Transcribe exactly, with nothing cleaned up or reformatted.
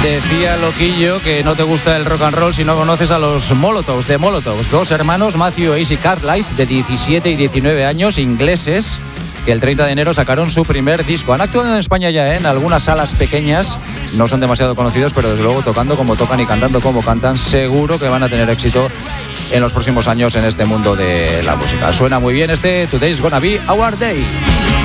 Decía Loquillo que no te gusta el rock and roll si no conoces a los Molotovs, de Molotovs, dos hermanos, Matthew e Izzy Carlisle, de diecisiete y diecinueve años, ingleses, que el treinta de enero sacaron su primer disco. Han actuado en España ya, ¿eh? En algunas salas pequeñas, no son demasiado conocidos, pero desde luego tocando como tocan y cantando como cantan, seguro que van a tener éxito en los próximos años en este mundo de la música. Suena muy bien este Today's Gonna Be Our Day.